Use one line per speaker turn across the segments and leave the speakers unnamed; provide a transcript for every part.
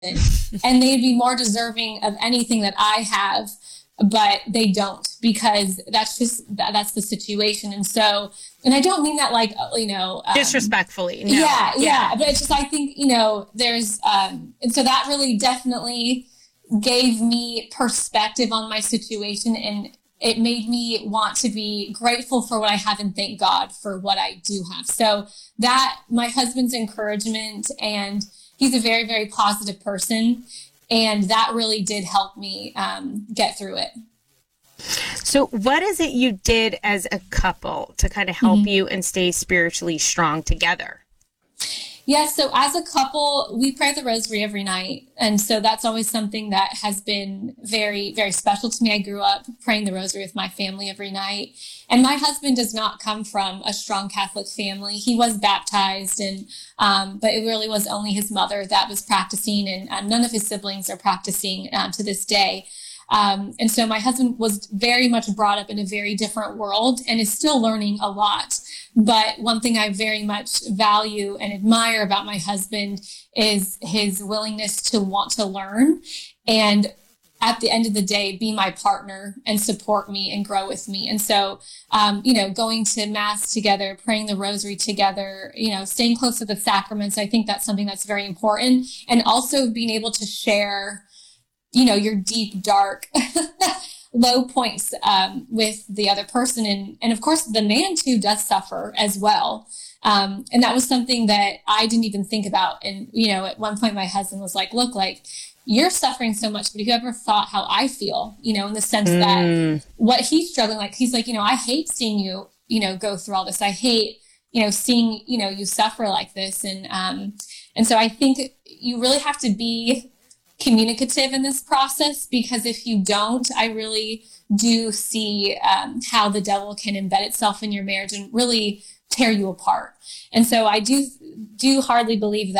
and they'd be more deserving of anything that I have, but they don't, because that's the situation. And so, and I don't mean that like,
Disrespectfully. No.
Yeah. But it's just, I think, there's, and so that really definitely gave me perspective on my situation, and it made me want to be grateful for what I have and thank God for what I do have. So that, my husband's encouragement, and he's a very, very positive person. And that really did help me get through it.
So what is it you did as a couple to kind of help you and stay spiritually strong together?
Yes. So as a couple, we pray the rosary every night. And so that's always something that has been very, very special to me. I grew up praying the rosary with my family every night. And my husband does not come from a strong Catholic family. He was baptized, and but it really was only his mother that was practicing, and none of his siblings are practicing to this day. And so my husband was very much brought up in a very different world and is still learning a lot. But one thing I very much value and admire about my husband is his willingness to want to learn, and at the end of the day, be my partner and support me and grow with me. And so, going to mass together, praying the rosary together, staying close to the sacraments, I think that's something that's very important. And also being able to share your deep, dark, low points with the other person. And of course, the man too does suffer as well. And that was something that I didn't even think about. And, at one point my husband was like, look, like, you're suffering so much, but have you ever thought how I feel, in the sense that what he's struggling, like, he's like, I hate seeing you, go through all this. I hate, seeing, you suffer like this. And so I think you really have to be communicative in this process, because if you don't, I really do see how the devil can embed itself in your marriage and really tear you apart. And so I do strongly believe,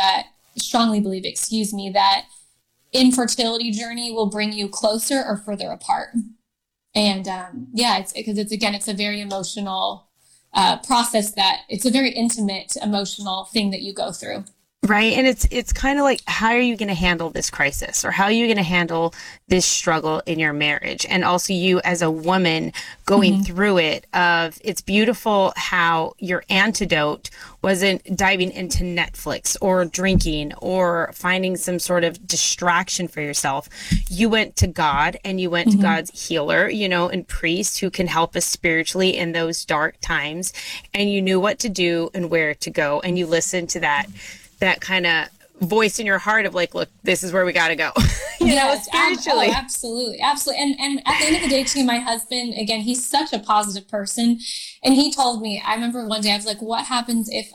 that infertility journey will bring you closer or further apart. And it's because it's a very emotional process, that it's a very intimate emotional thing that you go through.
Right. And it's kind of like, how are you going to handle this crisis, or how are you going to handle this struggle in your marriage? And also you as a woman going through it, it's beautiful how your antidote wasn't diving into Netflix or drinking or finding some sort of distraction for yourself. You went to God, and you went to God's healer, and priest who can help us spiritually in those dark times. And you knew what to do and where to go. And you listened to that kind of voice in your heart of like, look, this is where we got to go. Spiritually.
Absolutely. And at the end of the day too, my husband, again, he's such a positive person. And he told me, I remember one day I was like, what happens if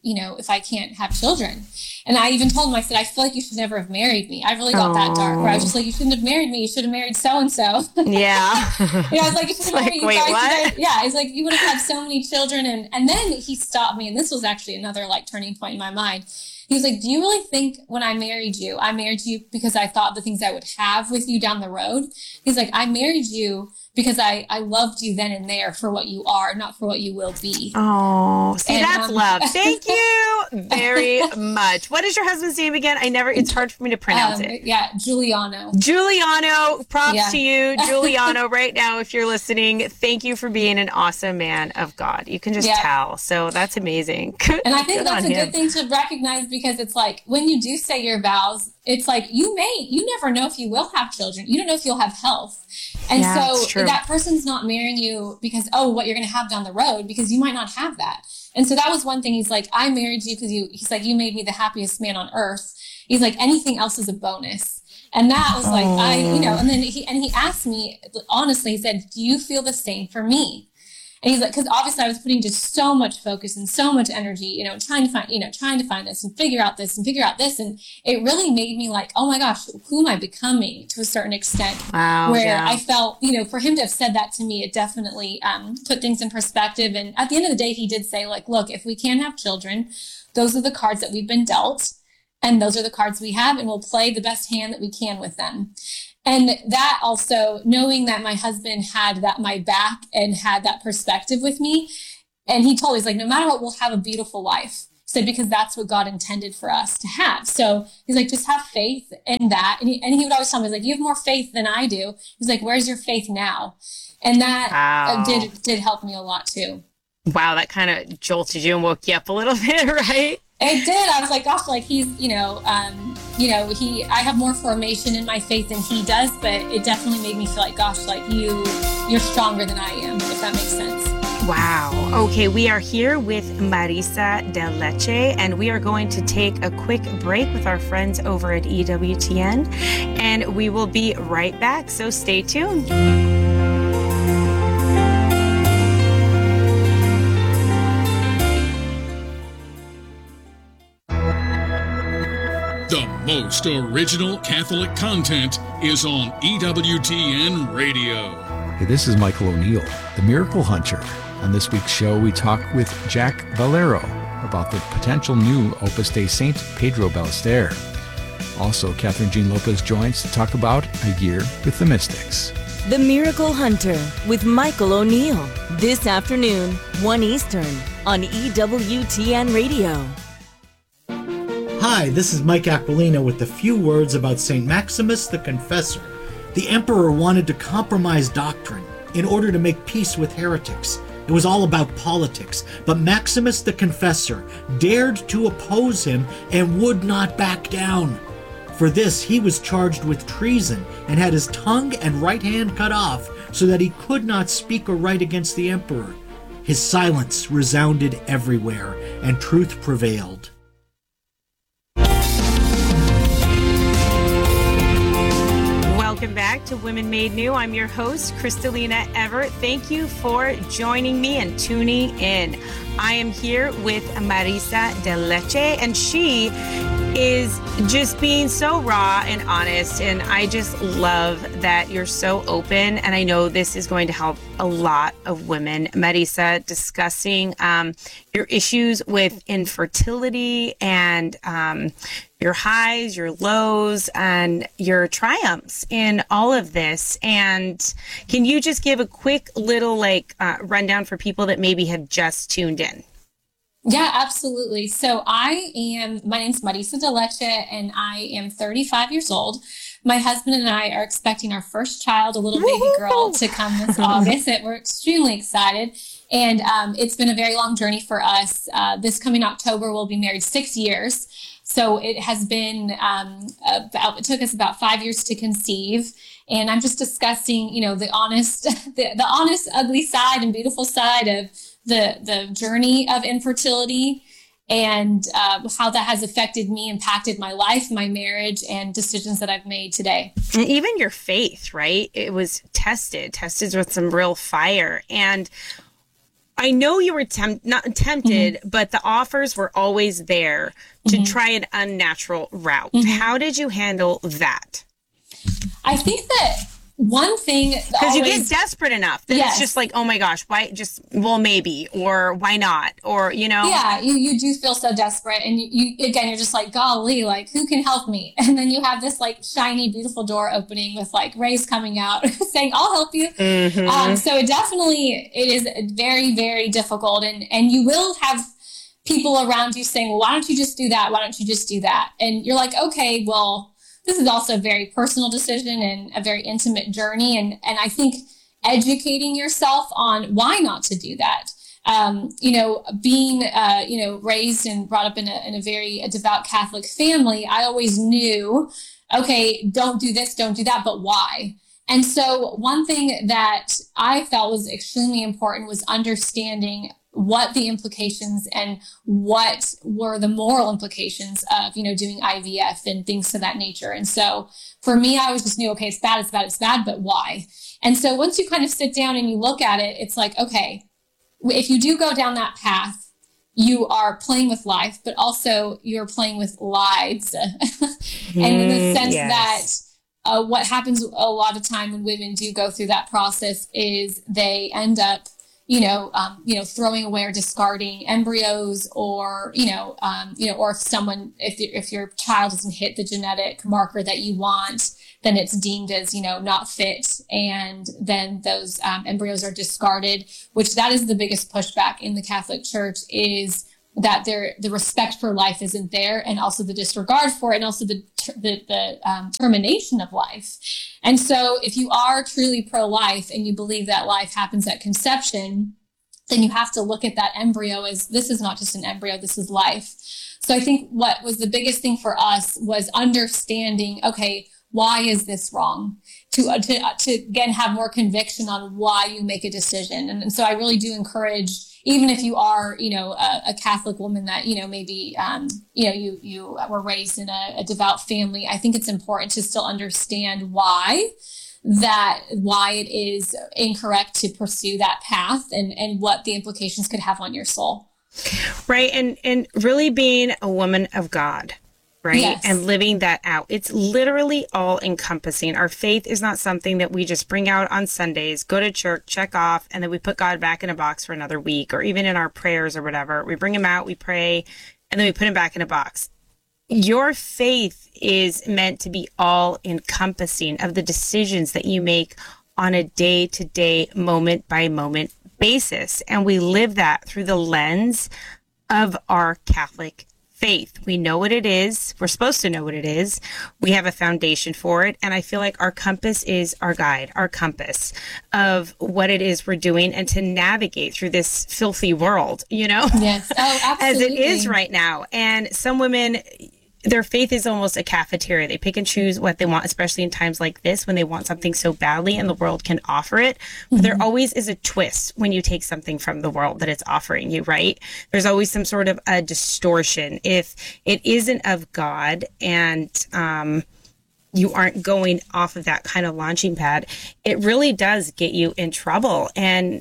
I can't have children? And I even told him, I said, I feel like you should never have married me. I really got that dark, where I was just like, you shouldn't have married me. You should have married so-and-so.
Yeah.
I was like, you should have married me.
Wait, what?
Yeah. He's like, you would have had so many children. And then he stopped me. And this was actually another turning point in my mind. He was like, do you really think when I married you because I thought the things I would have with you down the road? He's like, I married you because I loved you then and there for what you are, not for what you will be.
Oh, see, that's love. Thank you very much. What is your husband's name again? It's hard for me to pronounce it.
Yeah, Giuliano.
Props to you, Giuliano, right now, if you're listening. Thank you for being an awesome man of God. You can just tell. So that's amazing.
And I think that's a good thing to recognize, because it's like, when you do say your vows, it's like, you never know if you will have children. You don't know if you'll have health. And so that person's not marrying you because, what you're going to have down the road, because you might not have that. And so that was one thing. He's like, I married you because he's like, you made me the happiest man on earth. He's like, anything else is a bonus. And that was like, and then he asked me, honestly, he said, do you feel the same for me? And he's like, because obviously I was putting just so much focus and so much energy, trying to find this and figure out this and figure out this. And it really made me like, oh my gosh, who am I becoming, to a certain extent?
Wow,
I felt, for him to have said that to me, it definitely put things in perspective. And at the end of the day, he did say, like, look, if we can't have children, those are the cards that we've been dealt, and those are the cards we have, and we'll play the best hand that we can with them. And that also, knowing that my husband had my back and had that perspective with me, and he told me, he's like, no matter what, we'll have a beautiful life. So because that's what God intended for us to have. So he's like, just have faith in that. And he would always tell me, he's like, you have more faith than I do. He's like, where's your faith now? And that
Wow.
did help me a lot too.
Wow, that kind of jolted you and woke you up a little bit, right?
It did. I was like, gosh, like he's, I have more formation in my faith than he does, but it definitely made me feel like, gosh, like you're stronger than I am, if that makes sense.
Wow. Okay, we are here with Marisa Del Leche, and we are going to take a quick break with our friends over at EWTN, and we will be right back, so stay tuned.
The most original Catholic content is on EWTN Radio.
Hey, this is Michael O'Neill, the Miracle Hunter. On this week's show, we talk with Jack Valero about the potential new Opus Dei Saint Pedro Ballester. Also, Catherine Jean Lopez joins to talk about A Year with the Mystics.
The Miracle Hunter with Michael O'Neill. This afternoon, 1 Eastern, on EWTN Radio.
Hi, this is Mike Aquilina with a few words about St. Maximus the Confessor. The emperor wanted to compromise doctrine in order to make peace with heretics. It was all about politics, but Maximus the Confessor dared to oppose him and would not back down. For this, he was charged with treason and had his tongue and right hand cut off so that he could not speak or write against the emperor. His silence resounded everywhere, and truth prevailed.
Welcome back to Women Made New. I'm your host, Kristalina Everett. Thank you for joining me and tuning in. I am here with Marisa Del Leche, and she is just being so raw and honest, and I just love that you're so open, and I know this is going to help a lot of women. Marisa, discussing your issues with infertility and your highs, your lows, and your triumphs in all of this. And can you just give a quick little rundown for people that maybe have just tuned in?
Yeah, absolutely. So my name's Marisa Del Leche, and I am 35 years old. My husband and I are expecting our first child, a little baby girl, to come this August. We're extremely excited. And it's been a very long journey for us. This coming October, we'll be married 6 years. So it has been it took us about 5 years to conceive. And I'm just discussing, the honest, the honest, ugly side and beautiful side of the journey of infertility, and how that has affected me, impacted my life, my marriage, and decisions that I've made today.
And even your faith, right? It was tested with some real fire. And I know you were not tempted, mm-hmm. but the offers were always there to mm-hmm. try an unnatural route. Mm-hmm. How did you handle that?
I think that one thing,
because you get desperate enough that yes. It's just like, oh my gosh, why just, well, maybe, or why not, or,
Yeah, you do feel so desperate, and you're just like, golly, like, who can help me? And then you have this like shiny, beautiful door opening with like rays coming out saying, I'll help you. Mm-hmm. So it is very, very difficult, and you will have people around you saying, well, why don't you just do that? Why don't you just do that? And you're like, okay, well, this is also a very personal decision and a very intimate journey. And I think educating yourself on why not to do that. Being, raised and brought up in a very devout Catholic family, I always knew, okay, don't do this, don't do that, but why? And so one thing that I felt was extremely important was understanding what the implications and what were the moral implications of, doing IVF and things to that nature. And so for me, I always just knew, okay, it's bad, but why? And so once you kind of sit down and you look at it, it's like, okay, if you do go down that path, you are playing with life, but also you're playing with lives. And in the sense yes. that what happens a lot of time when women do go through that process is they end up throwing away or discarding embryos, or, or if your child doesn't hit the genetic marker that you want, then it's deemed as, not fit. And then those embryos are discarded, which that is the biggest pushback in the Catholic Church, is the respect for life isn't there, and also the disregard for it, and also the termination of life. And so if you are truly pro-life and you believe that life happens at conception, then you have to look at that embryo as this is not just an embryo, this is life. So I think what was the biggest thing for us was understanding, okay, why is this wrong? To again, have more conviction on why you make a decision. And so I really do encourage, even if you are, a Catholic woman that, maybe, you were raised in a devout family, I think it's important to still understand why it is incorrect to pursue that path, and what the implications could have on your soul.
Right. And really being a woman of God. Right.
Yes.
And living that out. It's literally all encompassing. Our faith is not something that we just bring out on Sundays, go to church, check off, and then we put God back in a box for another week, or even in our prayers or whatever. We bring him out, we pray, and then we put him back in a box. Your faith is meant to be all encompassing of the decisions that you make on a day-to-day, moment-by-moment basis. And we live that through the lens of our Catholic faith. We know what it is. We're supposed to know what it is. We have a foundation for it. And I feel like our compass is our guide, our compass of what it is we're doing, and to navigate through this filthy world,
Yes. Oh, absolutely.
As it is right now. And some women, their faith is almost a cafeteria. They pick and choose what they want, especially in times like this when they want something so badly and the world can offer it. But there always is a twist when you take something from the world that it's offering you, right? There's always some sort of a distortion. If it isn't of God and you aren't going off of that kind of launching pad, it really does get you in trouble. And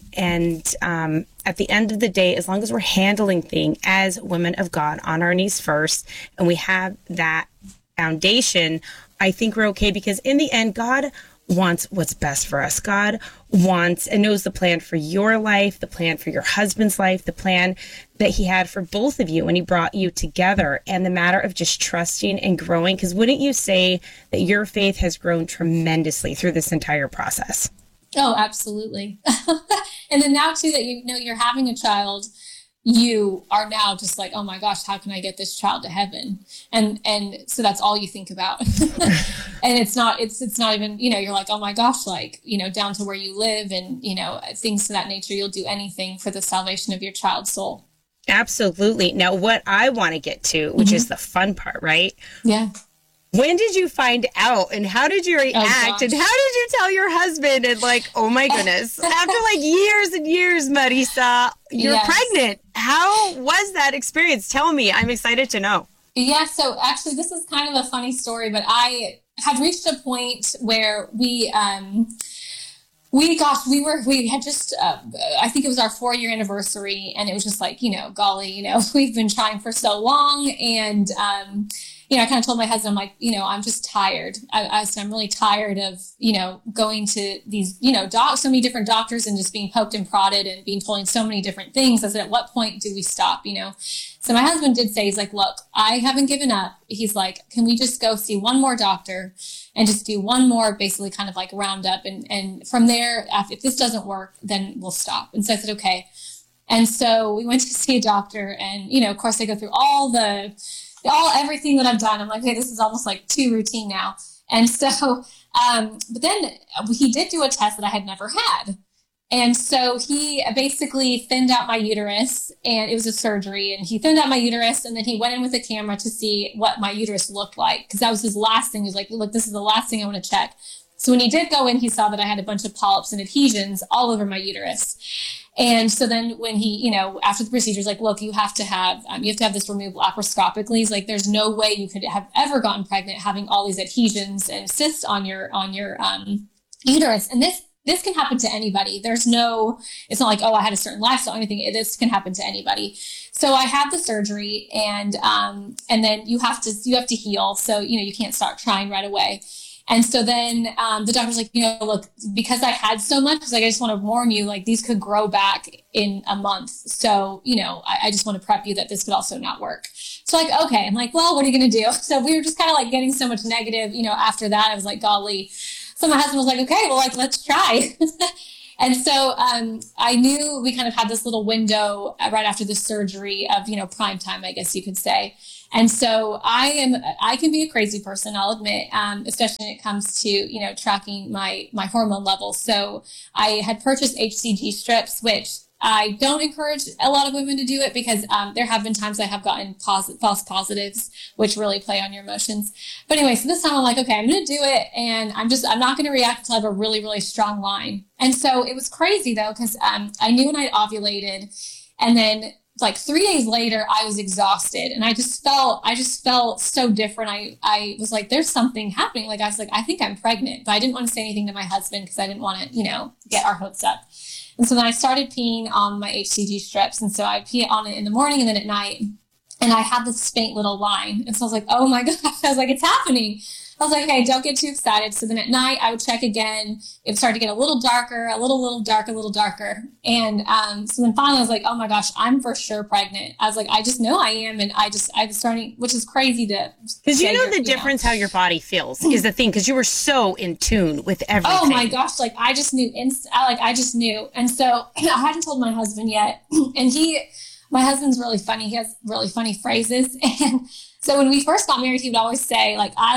at the end of the day, as long as we're handling things as women of God on our knees first, and we have that foundation, I think we're okay, because in the end, God wants what's best for us. God wants and knows the plan for your life, the plan for your husband's life, the plan that he had for both of you when he brought you together, and the matter of just trusting and growing. Because wouldn't you say that your faith has grown tremendously through this entire process?
Oh, absolutely. And then now too, that you're having a child, you are now just like, oh my gosh, how can I get this child to heaven? And so that's all you think about. And it's not even, you're like, oh my gosh, like, down to where you live and, things to that nature. You'll do anything for the salvation of your child's soul.
Absolutely. Now, what I want to get to, which is the fun part, right?
Yeah.
When did you find out, and how did you react, and how did you tell your husband? And oh my goodness, after years and years, Marisa, you're pregnant. How was that experience? Tell me. I'm excited to know.
Yeah. So actually, this is kind of a funny story, but I had reached a point where we had just, I think it was our 4-year anniversary, and it was just like, golly, we've been trying for so long. And, I kind of told my husband, I'm like, I'm just tired. I said, I'm really tired of, going to these, so many different doctors and just being poked and prodded and being told so many different things. I said, at what point do we stop, So my husband did say, he's like, look, I haven't given up. He's like, can we just go see one more doctor and just do one more, basically kind of roundup. And from there, if this doesn't work, then we'll stop. And so I said, okay. And so we went to see a doctor, and, of course, they go through everything that I've done. I'm like, okay, this is almost too routine now. And so, but then he did do a test that I had never had. And so he basically thinned out my uterus, and it was a surgery, and he thinned out my uterus, and then he went in with a camera to see what my uterus looked like. Because that was his last thing. He was like, look, this is the last thing I want to check. So when he did go in, he saw that I had a bunch of polyps and adhesions all over my uterus. And so then when he, after the procedure, he's like, look, you have to have this removed laparoscopically. He's like, there's no way you could have ever gotten pregnant having all these adhesions and cysts on your uterus. And this can happen to anybody. It's not like, oh, I had a certain lifestyle or anything. This can happen to anybody. So I had the surgery, and then you have to heal. So, you can't start trying right away. And so then the doctor's like, look, because I had so much, I just want to warn you, these could grow back in a month. So, I just want to prep you that this could also not work. So okay. I'm like, well, what are you going to do? So we were just kind of getting so much negative, after that. I was like, golly. So my husband was like, okay, well, let's try. And so I knew we kind of had this little window right after the surgery of, prime time, I guess you could say. And so I can be a crazy person, I'll admit, especially when it comes to, tracking my hormone levels. So I had purchased HCG strips, which I don't encourage a lot of women to do it because there have been times I have gotten false positives, which really play on your emotions. But anyway, so this time I'm like, okay, I'm going to do it. And I'm not going to react until I have a really, really strong line. And so it was crazy though, because I knew when I ovulated, and then like 3 days later, I was exhausted and I just felt so different. I was like, there's something happening. Like, I was like, I think I'm pregnant, but I didn't want to say anything to my husband because I didn't want to, get our hopes up. And so then I started peeing on my HCG strips. And so I pee on it in the morning and then at night. And I had this faint little line. And so I was like, oh my God. I was like, it's happening. I was like, okay, don't get too excited. So then at night I would check again. It started to get a little darker, a little darker. And so then finally I was like, oh my gosh, I'm for sure pregnant. I was like, I just know I am. And I was starting, which is crazy to.
Because the difference how your body feels is the thing. Because you were so in tune with everything.
Oh my gosh. Like I just knew I just knew. And so I hadn't told my husband yet. And my husband's really funny. He has really funny phrases. And so when we first got married, he would always say,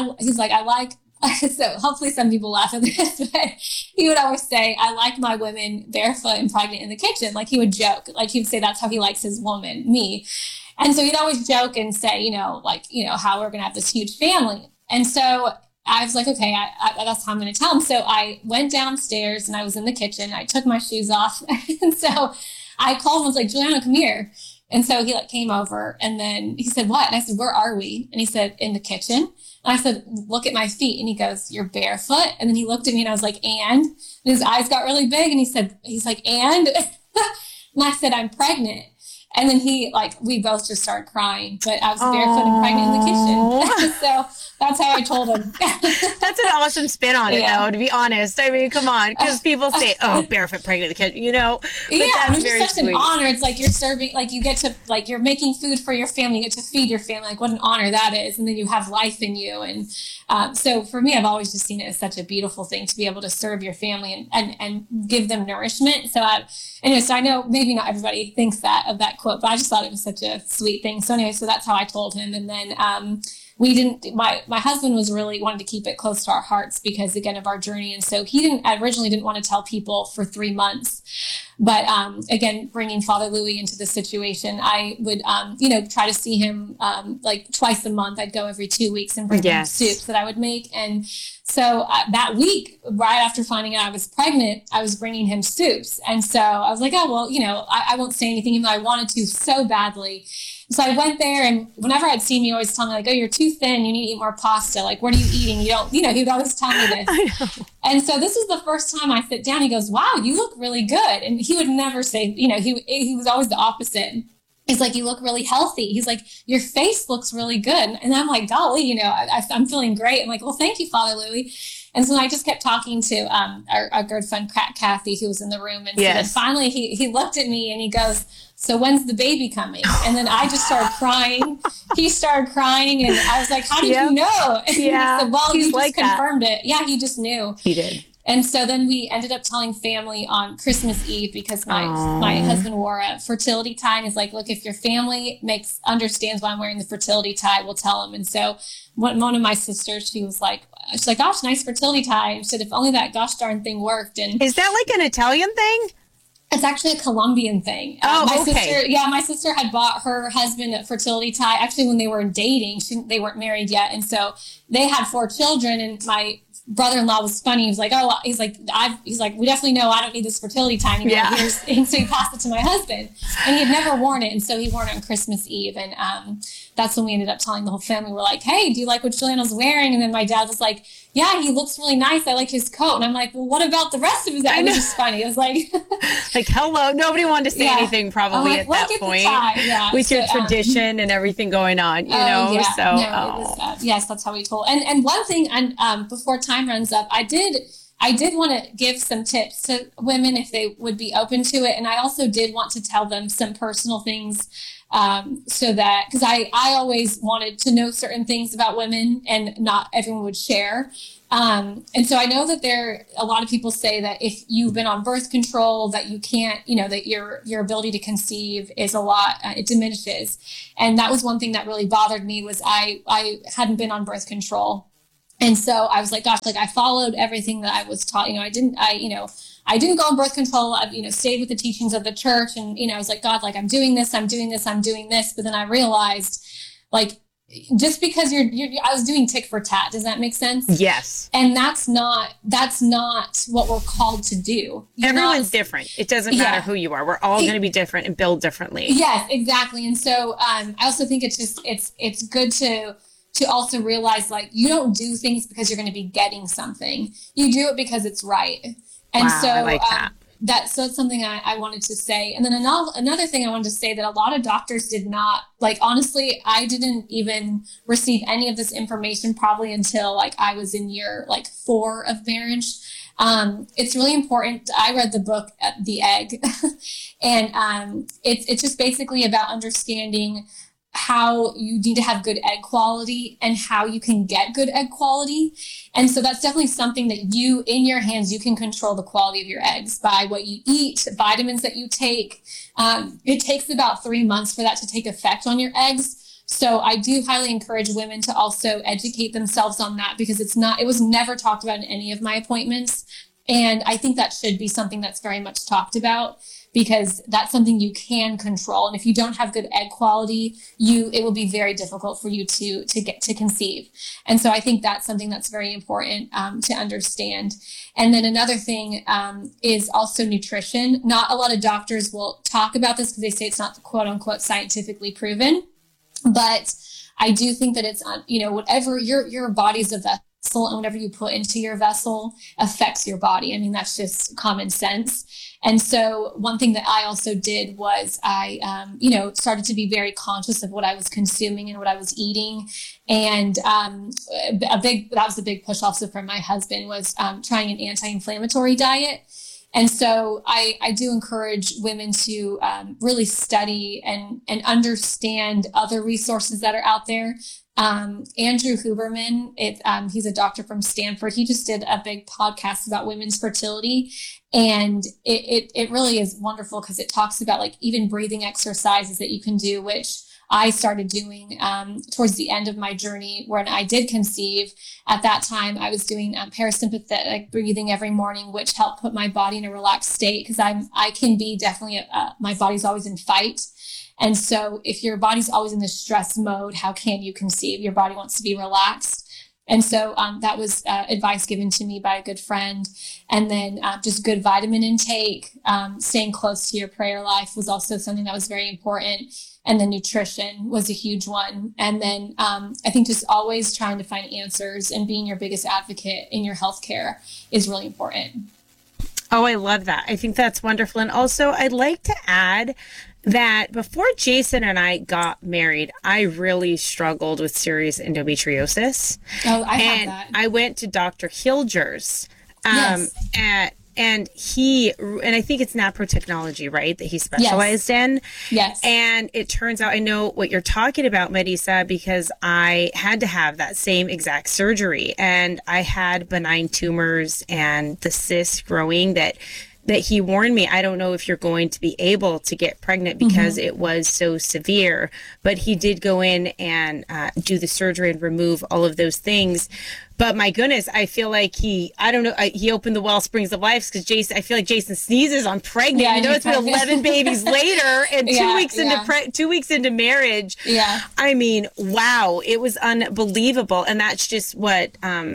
so hopefully some people laugh at this, but he would always say, I like my women barefoot and pregnant in the kitchen. Like he would joke, like he would say that's how he likes his woman, me. And so he'd always joke and say, how we're going to have this huge family. And so I was like, okay, that's how I'm going to tell him. So I went downstairs and I was in the kitchen. I took my shoes off. And so I called him, I was like, Juliana, come here. And so he came over and then he said, what? And I said, where are we? And he said, in the kitchen. And I said, look at my feet. And he goes, you're barefoot. And then he looked at me and I was like, and his eyes got really big. And he's like, and I said, I'm pregnant. And then we both just started crying, but I was barefoot and pregnant in the kitchen. So that's how I told him.
That's an awesome spin on it, though, to be honest. I mean, come on, because people say, oh, barefoot, pregnant in the kitchen, But
it's just such an honor. It's like you're serving, you get to, you're making food for your family, you get to feed your family. What an honor that is. And then you have life in you. And so for me, I've always just seen it as such a beautiful thing to be able to serve your family and give them nourishment. So I know maybe not everybody thinks that of that quote, but I just thought it was such a sweet thing. So anyway, so that's how I told him. And then my husband was really wanted to keep it close to our hearts because again of our journey. And so he originally didn't want to tell people for 3 months. But again, bringing Father Louis into the situation, I would, try to see him twice a month. I'd go every 2 weeks and bring him soups that I would make. And so that week, right after finding out I was pregnant, I was bringing him soups. And so I was like, oh, well, I won't say anything, even though I wanted to so badly. So I went there, and whenever I'd see him, he always tell me, oh, you're too thin. You need to eat more pasta. What are you eating? You don't, he would always tell me this.
I know.
And so this is the first time I sit down. He goes, wow, you look really good. And he would never say, he was always the opposite. He's like, you look really healthy. He's like, your face looks really good. And I'm like, golly, I'm feeling great. I'm like, well, thank you, Father Louis. And so I just kept talking to our good friend Kathy, who was in the room. And so then finally he looked at me and he goes, so when's the baby coming? And then I just started crying. He started crying. And I was like, how did you know? And he said, well, you just confirmed it. Yeah, he just knew.
He did.
And so then we ended up telling family on Christmas Eve because my husband wore a fertility tie. And he's like, look, if your family understands why I'm wearing the fertility tie, we'll tell them. And so one of my sisters, she's like, gosh, nice fertility tie. And she said, if only that gosh darn thing worked. And
is that like an Italian thing?
It's actually a Colombian thing. My sister had bought her husband a fertility tie. Actually, when they were dating, they weren't married yet. And so they had 4 children. And my brother-in-law was funny. He was like, we definitely know I don't need this fertility tie anymore.
Yeah.
And so he passed it to my husband. And he had never worn it. And so he wore it on Christmas Eve. And that's when we ended up telling the whole family. We're like, hey, do you like what Juliana's wearing? And then my dad was like, yeah, he looks really nice. I like his coat. And I'm like, well, what about the rest of his outfit? It was just funny. It was like,
hello. Nobody wanted to say anything probably at that point. With your tradition and everything going on,
Yes, that's how we told. And one thing, and before time runs up, I did want to give some tips to women if they would be open to it. And I also did want to tell them some personal things So that, because I always wanted to know certain things about women and not everyone would share. And so I know that a lot of people say that if you've been on birth control, that you can't, that your ability to conceive is a lot, it diminishes. And that was one thing that really bothered me was I hadn't been on birth control. And so I was like, gosh, like I followed everything that I was taught. I didn't go on birth control. I've, stayed with the teachings of the church. And, I was like, God, like I'm doing this. But then I realized like, just because I was doing tick for tat. Does that make sense?
Yes.
And that's not what we're called to do.
Everyone's different. It doesn't matter who you are. We're all going to be different and build differently.
Yes, exactly. And so, I also think it's good to also realize like you don't do things because you're going to be getting something. You do it because it's right. And
wow,
so
I like that.
So it's something I wanted to say. And then another thing I wanted to say that a lot of doctors did not, like, honestly, I didn't even receive any of this information probably until like I was in year like 4 of marriage. It's really important. I read the book, The Egg, and it's just basically about understanding how you need to have good egg quality and how you can get good egg quality. And so that's definitely something that in your hands, you can control the quality of your eggs by what you eat, vitamins that you take. It takes about 3 months for that to take effect on your eggs. So I do highly encourage women to also educate themselves on that because it was never talked about in any of my appointments. And I think that should be something that's very much talked about, because that's something you can control. And if you don't have good egg quality, it will be very difficult for you to get to conceive. And so I think that's something that's very important to understand. And then another thing is also nutrition. Not a lot of doctors will talk about this because they say it's not quote unquote scientifically proven, but I do think that it's whatever your body's a vessel, and whatever you put into your vessel affects your body. I mean, that's just common sense. And so one thing that I also did was I, started to be very conscious of what I was consuming and what I was eating. And that was a big push also from my husband was trying an anti-inflammatory diet. And so I do encourage women to really study and understand other resources that are out there. Andrew Huberman, he's a doctor from Stanford. He just did a big podcast about women's fertility. And it really is wonderful because it talks about like even breathing exercises that you can do, which I started doing towards the end of my journey when I did conceive. At that time, I was doing parasympathetic breathing every morning, which helped put my body in a relaxed state because I can be definitely, my body's always in fight. And so if your body's always in this stress mode, how can you conceive? Your body wants to be relaxed. And so that was advice given to me by a good friend. And then just good vitamin intake, staying close to your prayer life was also something that was very important. And then nutrition was a huge one. And then I think just always trying to find answers and being your biggest advocate in your healthcare is really important.
Oh, I love that. I think that's wonderful. And also, I'd like to add that before Jason and I got married, I really struggled with serious endometriosis.
Oh, I have that.
I went to Dr. Hilgers,
Yes.
and I think it's naprotechnology, right, that he specialized in.
Yes.
And it turns out I know what you're talking about, Marisa, because I had to have that same exact surgery, and I had benign tumors and the cysts growing that he warned me, I don't know if you're going to be able to get pregnant because it was so severe. But he did go in and do the surgery and remove all of those things. But my goodness, I feel like he opened the well springs of life because I feel like Jason sneezes, I'm pregnant.
Yeah,
it's been 11 babies later and 2 weeks into marriage.
Yeah.
I mean, wow, it was unbelievable. And that's just what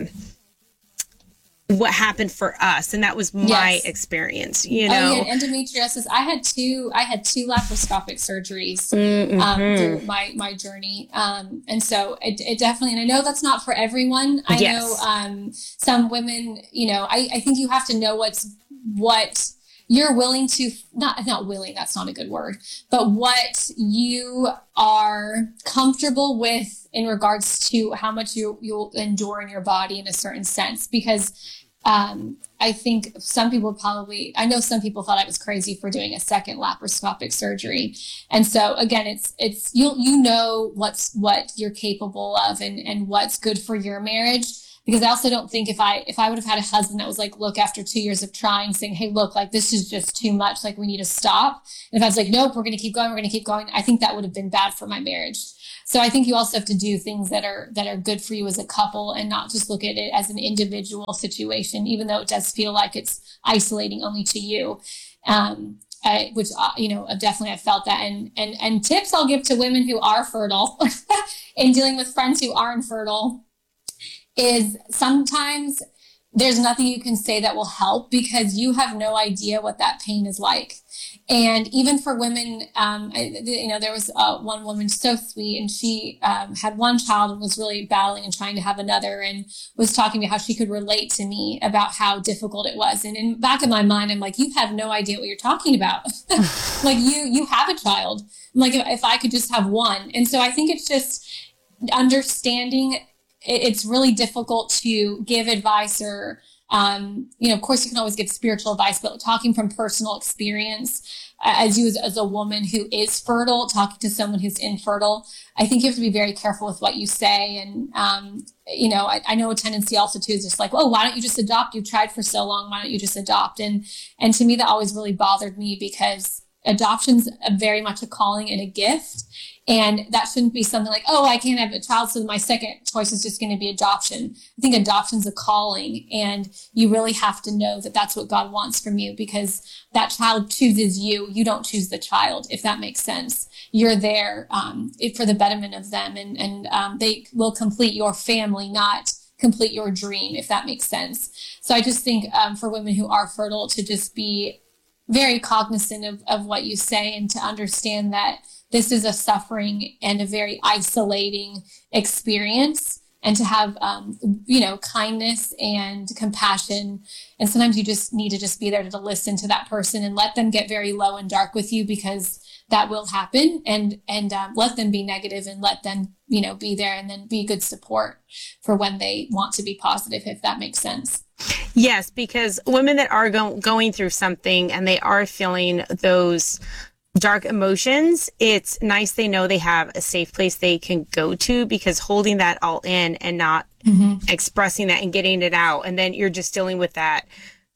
happened for us, and that was my experience.
Oh, yeah, endometriosis. I had two laparoscopic surgeries through my journey, and so it definitely. And I know that's not for everyone. I know some women. I think you have to know what you're willing to not willing. That's not a good word, but what you are comfortable with in regards to how much you'll endure in your body in a certain sense, because I think some people I know some people thought I was crazy for doing a second laparoscopic surgery. And so again, it's, you know, what you're capable of and what's good for your marriage. Because I also don't think if I would have had a husband that was like, look, after 2 years of trying, saying, hey, look, like, this is just too much. Like, we need to stop. And if I was like, nope, we're going to keep going. I think that would have been bad for my marriage. So I think you also have to do things that are good for you as a couple and not just look at it as an individual situation, even though it does feel like it's isolating only to you. Which, definitely I've felt that. And tips I'll give to women who are fertile in dealing with friends who aren't fertile is sometimes there's nothing you can say that will help because you have no idea what that pain is like. And even for women, there was one woman so sweet, and she had one child and was really battling and trying to have another, and was talking about how she could relate to me about how difficult it was. And in the back of my mind, I'm like, you have no idea what you're talking about. Like, you have a child. I'm like, if I could just have one. And so I think it's just understanding. It's really difficult to give advice or, of course you can always give spiritual advice, but talking from personal experience, as a woman who is fertile, talking to someone who's infertile, I think you have to be very careful with what you say. And, I know a tendency also too is just like, oh, why don't you just adopt? You've tried for so long. Why don't you just adopt? And to me, that always really bothered me because adoption's very much a calling and a gift. And that shouldn't be something like, oh, I can't have a child, so my second choice is just going to be adoption. I think adoption's a calling, and you really have to know that that's what God wants from you, because that child chooses you. You don't choose the child, if that makes sense. You're there for the betterment of them, and they will complete your family, not complete your dream, if that makes sense. So I just think for women who are fertile to just be very cognizant of what you say, and to understand that this is a suffering and a very isolating experience, and to have, kindness and compassion. And sometimes you just need to just be there to listen to that person and let them get very low and dark with you, because that will happen, and let them be negative, and let them, be there, and then be good support for when they want to be positive, if that makes sense.
Yes, because women that are going through something and they are feeling those dark emotions, it's nice they know they have a safe place they can go to, because holding that all in and not expressing that and getting it out, and then you're just dealing with that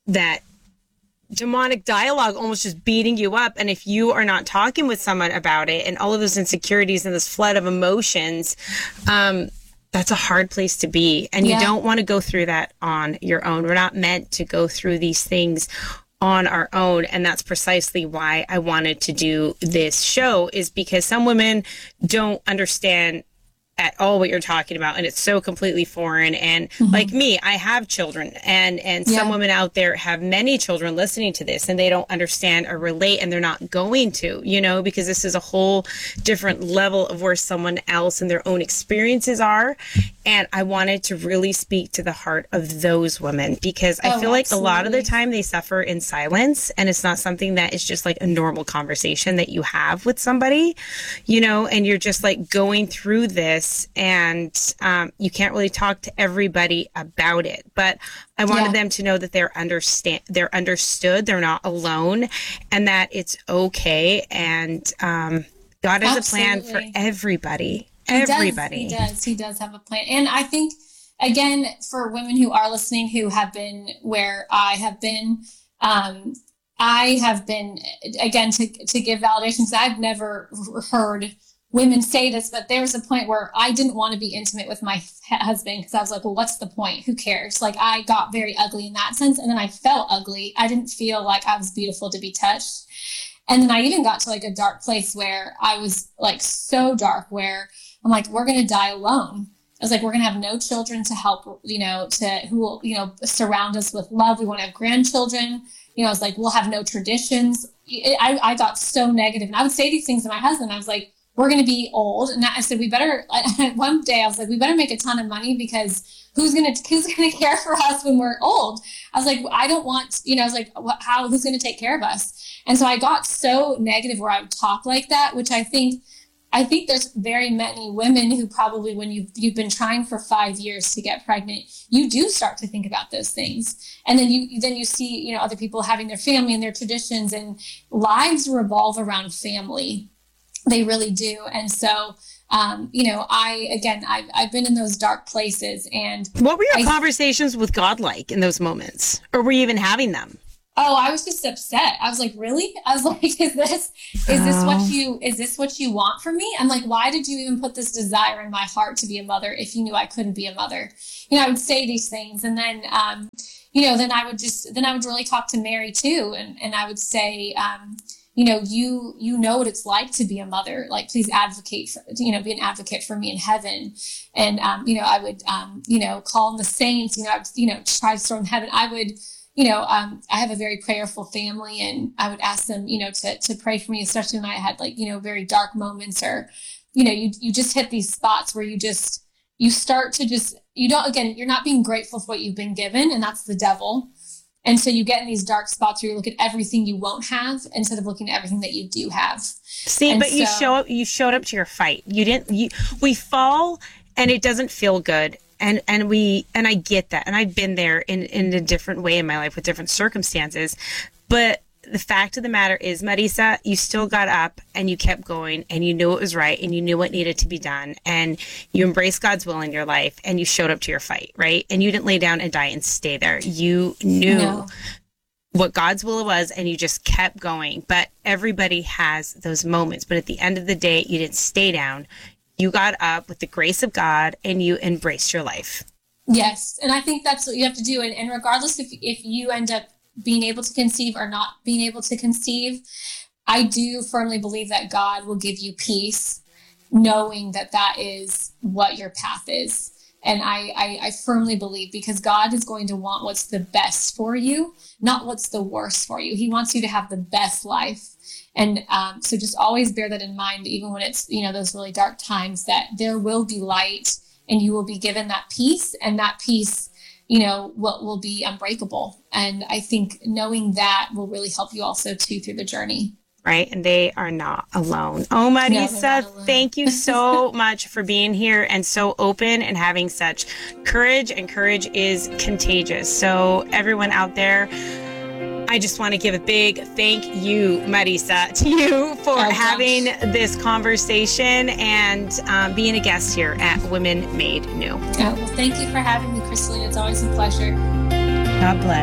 demonic dialogue almost just beating you up. And if you are not talking with someone about it and all of those insecurities and this flood of emotions, that's a hard place to be. And you don't want to go through that on your own. We're not meant to go through these things on our own. And that's precisely why I wanted to do this show, is because some women don't understand at all what you're talking about, and it's so completely foreign. And like me, I have children, and some women out there have many children listening to this, and they don't understand or relate, and they're not going to, because this is a whole different level of where someone else and their own experiences are. And I wanted to really speak to the heart of those women, because I feel like a lot of the time they suffer in silence, and it's not something that is just like a normal conversation that you have with somebody, and you're just like going through this, and you can't really talk to everybody about it. But I wanted them to know that they're understood, they're not alone, and that it's okay. And God has a plan for everybody. He does have a plan. And I think, again, for women who are listening, who have been where I have been, again, to give validation, because I've never heard women say this, but there was a point where I didn't want to be intimate with my husband, because I was like, well, what's the point? Who cares? Like, I got very ugly in that sense. And then I felt ugly. I didn't feel like I was beautiful to be touched. And then I even got to like a dark place where I was like so dark, where I'm like, we're going to die alone. I was like, we're going to have no children to help, who will, surround us with love. We want to have grandchildren. I was like, we'll have no traditions. I got so negative. And I would say these things to my husband. I was like, we're going to be old. And I said, one day I was like, we better make a ton of money, because who's going to care for us when we're old? I was like, I don't want, I was like, who's going to take care of us? And so I got so negative where I would talk like that, which I think
I think there's very many women who probably, when you've been trying for 5 years to get pregnant, you do start to think about those things. And then you see, you know, other people having their family and their traditions, and lives revolve around family. They really do. And so, you know, I've been in those dark places. And
what were your conversations with God like in those moments? Or were you even having them?
Oh, I was just upset. I was like, really? I was like, is this what you want from me? I'm like, why did you even put this desire in my heart to be a mother if you knew I couldn't be a mother? You know, I would say these things, and then, you know, then I would really talk to Mary too. And I would say, you know, you know what it's like to be a mother. Like, please advocate for, you know, be an advocate for me in heaven. And, you know, I would, you know, call on the saints, you know, I would, you know, try to storm heaven. I would, you know, I have a very prayerful family, and I would ask them, you know, to pray for me, especially when I had, like, you know, very dark moments, or, you know, you just hit these spots where you start to just, you're not being grateful for what you've been given, and that's the devil. And so you get in these dark spots where you look at everything you won't have instead of looking at everything that you do have.
See, and but so, you showed up to your fight. We fall, and it doesn't feel good. And I get that. And I've been there in a different way in my life with different circumstances. But the fact of the matter is, Marisa, you still got up and you kept going, and you knew it was right, and you knew what needed to be done, and you embraced God's will in your life, and you showed up to your fight, right? And you didn't lay down and die and stay there. You knew what God's will was, and you just kept going. But everybody has those moments. But at the end of the day, you didn't stay down. You got up with the grace of God, and you embraced your life.
Yes. And I think that's what you have to do. And regardless if you end up being able to conceive or not being able to conceive, I do firmly believe that God will give you peace, knowing that that is what your path is. And I firmly believe, because God is going to want what's the best for you, not what's the worst for you. He wants you to have the best life. And so just always bear that in mind, even when it's, you know, those really dark times, that there will be light, and you will be given that peace, and that peace, you know, will be unbreakable. And I think knowing that will really help you also too through the journey.
Right. And they are not alone. Oh, Marisa, thank you so much for being here and so open and having such courage. And courage is contagious. So everyone out there, I just want to give a big thank you, Marisa, to you for having this conversation and being a guest here at Women Made New.
Well, thank you for having me, Crystalline. It's always a pleasure.
God bless.